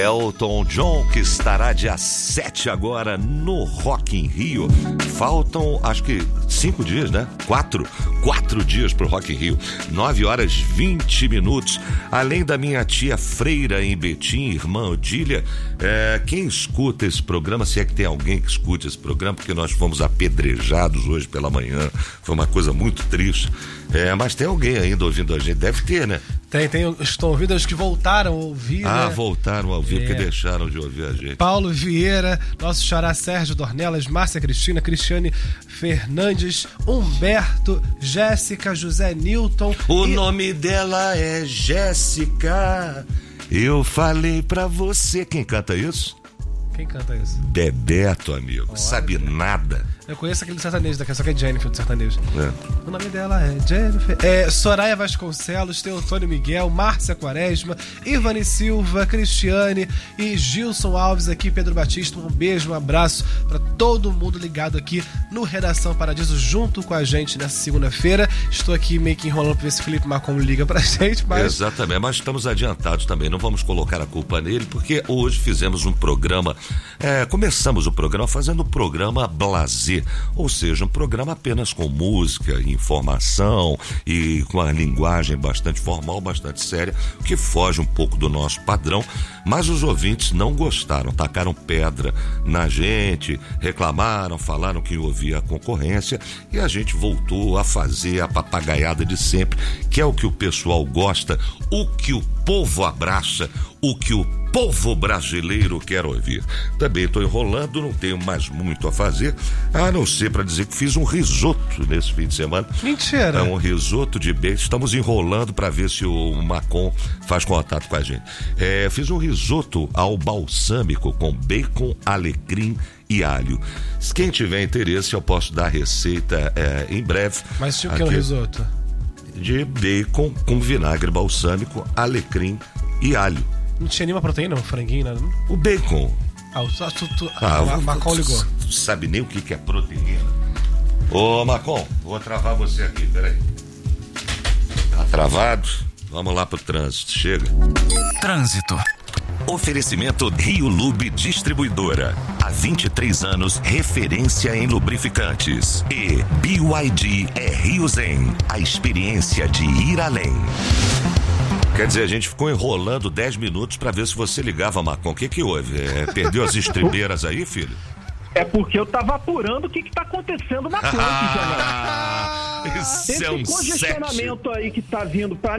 Elton John, que estará dia 7 agora no Rock in Rio. Faltam, acho que 5 dias, né? 4 dias pro Rock in Rio. 9h20. Além da minha tia Freira em Betim, irmã Odília, quem escuta esse programa, se é que tem alguém que escute esse programa, porque nós fomos apedrejados hoje pela manhã, foi uma coisa muito triste. Mas tem alguém ainda ouvindo a gente, deve ter, né? Estão ouvindo os que voltaram a ouvir, né? Voltaram a ouvir, porque deixaram de ouvir a gente. Paulo Vieira, nosso xará Sérgio Dornelas, Márcia Cristina, Cristiane Fernandes, Humberto, Jéssica, José Newton. O nome dela é Jéssica. Eu falei pra você. Quem canta isso? Quem canta isso? Bebeto, amigo. Olha, sabe nada. Eu conheço aquele sertanejo daqui, só que é Jennifer do sertanejo. O nome dela é Jennifer. Soraya Vasconcelos, Teotônio Miguel, Márcia Quaresma, Ivani Silva, Cristiane e Gilson Alves aqui, Pedro Batista. Um beijo, um abraço pra todo mundo ligado aqui no Redação Paradiso junto com a gente nessa segunda-feira. Estou aqui meio que enrolando pra ver se Felipe Marcon liga pra gente, mas... Exatamente, mas estamos adiantados também, não vamos colocar a culpa nele, porque hoje fizemos um programa, começamos o programa fazendo o programa Blazer, ou seja, um programa apenas com música, informação e com a linguagem bastante formal, bastante séria, que foge um pouco do nosso padrão, mas os ouvintes não gostaram, tacaram pedra na gente, reclamaram, falaram que ouvia a concorrência, e a gente voltou a fazer a papagaiada de sempre, que é o que o pessoal gosta, o que o povo abraça, o que o povo brasileiro quer ouvir. Também estou enrolando, não tenho mais muito a fazer, a não ser para dizer que fiz um risoto nesse fim de semana. Mentira! É um risoto de bacon. Estamos enrolando para ver se o Macon faz contato com a gente. Fiz um risoto ao balsâmico com bacon, alecrim e alho. Se quem tiver interesse, eu posso dar a receita em breve. Mas tinha o que no risoto? De bacon com vinagre balsâmico, alecrim e alho. Não tinha nenhuma proteína, um franguinho, nada? O bacon. O Macon ligou. Tu sabe nem o que é proteína. Ô, Macon, vou travar você aqui, peraí. Tá travado? Vamos lá pro trânsito, chega. Trânsito. Oferecimento Rio Lube Distribuidora. Há 23 anos, referência em lubrificantes. E BYD é Rio Zen, a experiência de ir além. Quer dizer, a gente ficou enrolando 10 minutos pra ver se você ligava, Macon. O que houve? Perdeu as estribeiras aí, filho? É porque eu tava apurando o que tá acontecendo na ponte, Isso é um congestionamento aí que tá vindo pra...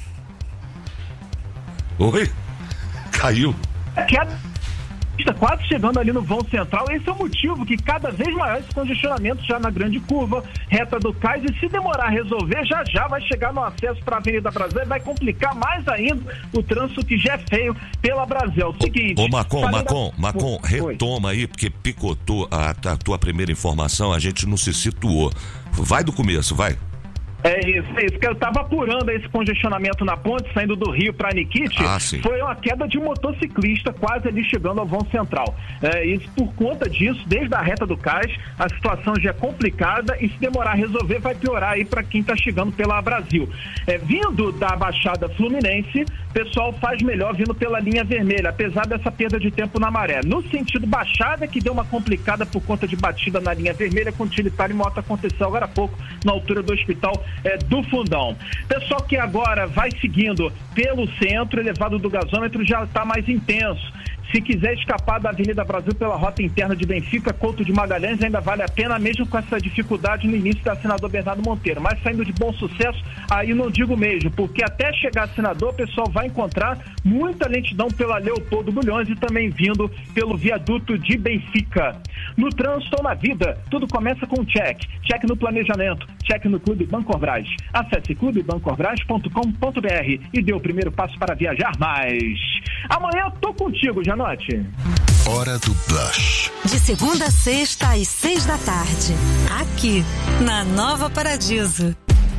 Oi? Caiu. Está quase chegando ali no vão central. Esse é o motivo que cada vez maior esse congestionamento já na grande curva, reta do Cais, e se demorar a resolver, já vai chegar no acesso para a Avenida Brasil e vai complicar mais ainda o trânsito que já é feio pela Brasil. O seguinte... Ô Macon, retoma aí, porque picotou a tua primeira informação, a gente não se situou. Vai do começo, vai. É isso que eu tava apurando esse congestionamento na ponte, saindo do Rio para Nikit. Foi uma queda de um motociclista quase ali chegando ao vão central. Isso por conta disso, desde a reta do Cais, a situação já é complicada e se demorar a resolver vai piorar aí para quem tá chegando pela Brasil. Vindo da Baixada Fluminense, o pessoal faz melhor vindo pela linha vermelha, apesar dessa perda de tempo na maré. No sentido Baixada, que deu uma complicada por conta de batida na linha vermelha, com utilitário e moto aconteceu agora há pouco, na altura do Hospital do Fundão. Pessoal que agora vai seguindo pelo centro, elevado do gasômetro já está mais intenso. Se quiser escapar da Avenida Brasil pela rota interna de Benfica, Couto de Magalhães, ainda vale a pena, mesmo com essa dificuldade no início da Senador Bernardo Monteiro. Mas saindo de Bom Sucesso, aí não digo mesmo, porque até chegar a Senador, o pessoal vai encontrar muita lentidão pela Leopoldo Bulhões e também vindo pelo viaduto de Benfica. No trânsito ou na vida, tudo começa com um check. Check no planejamento, check no Clube Bancorbras. Acesse clubebancorbras.com.br e dê o primeiro passo para viajar mais. Amanhã eu tô contigo, Janote. Hora do Blush. De segunda a sexta às 6 da tarde. Aqui, na Nova Paradiso.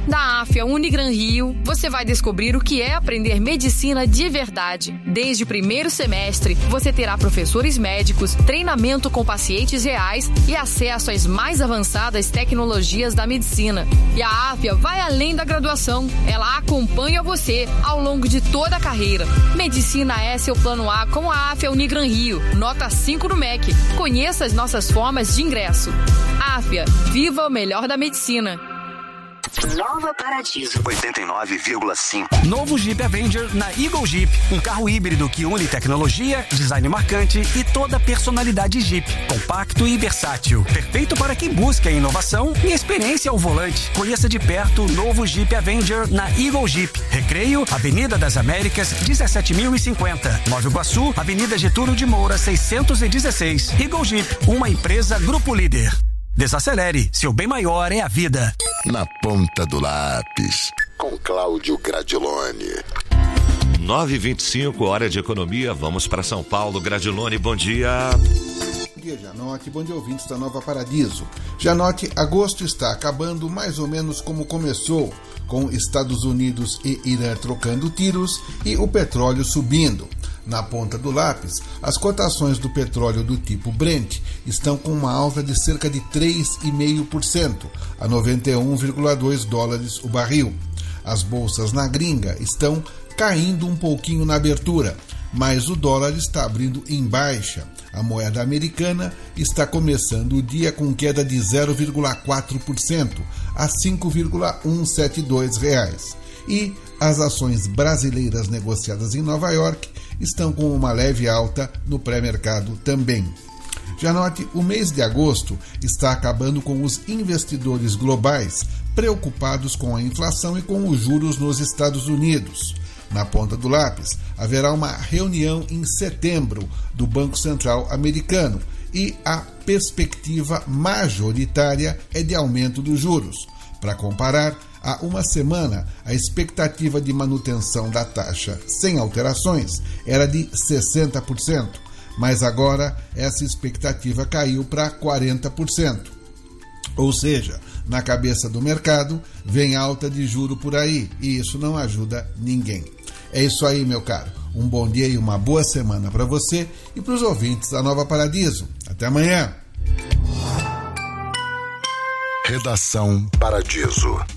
Da AFIA Unigran Rio, você vai descobrir o que é aprender medicina de verdade. Desde o primeiro semestre, você terá professores médicos, treinamento com pacientes reais e acesso às mais avançadas tecnologias da medicina. E a AFIA vai além da graduação. Ela acompanha você ao longo de toda a carreira. Medicina é seu plano A com a AFIA Unigran Rio. Nota 5 no MEC. Conheça as nossas formas de ingresso. AFIA, viva o melhor da medicina. Nova Paradiso 89,5. Novo Jeep Avenger na Eagle Jeep. Um carro híbrido que une tecnologia, design marcante e toda a personalidade Jeep. Compacto e versátil. Perfeito para quem busca inovação e experiência ao volante. Conheça de perto o novo Jeep Avenger na Eagle Jeep. Recreio, Avenida das Américas, 17.050. Nova Iguaçu, Avenida Getúlio de Moura, 616. Eagle Jeep, uma empresa Grupo Líder. Desacelere, seu bem maior é a vida. Na ponta do lápis, com Cláudio Gradiloni. 9h25, hora de economia, vamos para São Paulo. Gradiloni, bom dia. Bom dia, Janote, bom dia, ouvintes da Nova Paradiso. Janote, agosto está acabando mais ou menos como começou, com Estados Unidos e Irã trocando tiros e o petróleo subindo. Na ponta do lápis, as cotações do petróleo do tipo Brent estão com uma alta de cerca de 3,5%, a 91,2 dólares o barril. As bolsas na gringa estão caindo um pouquinho na abertura, mas o dólar está abrindo em baixa. A moeda americana está começando o dia com queda de 0,4%, a R$ 5,172. E as ações brasileiras negociadas em Nova York estão com uma leve alta no pré-mercado também. Já note, o mês de agosto está acabando com os investidores globais preocupados com a inflação e com os juros nos Estados Unidos. Na ponta do lápis, haverá uma reunião em setembro do Banco Central americano e a perspectiva majoritária é de aumento dos juros. Para comparar, há uma semana, a expectativa de manutenção da taxa sem alterações era de 60%, mas agora essa expectativa caiu para 40%. Ou seja, na cabeça do mercado, vem alta de juro por aí, e isso não ajuda ninguém. É isso aí, meu caro. Um bom dia e uma boa semana para você e para os ouvintes da Nova Paradiso. Até amanhã. Redação Paradiso.